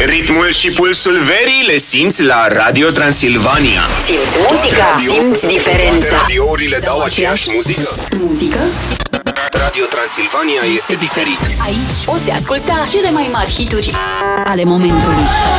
Ritmul și pulsul verii le simți la Radio Transilvania. Simți muzica, simți diferența. Radiourile dau aceeași muzică. Muzică? Radio Transilvania este diferit. Aici poți asculta cele mai mari hituri ale momentului.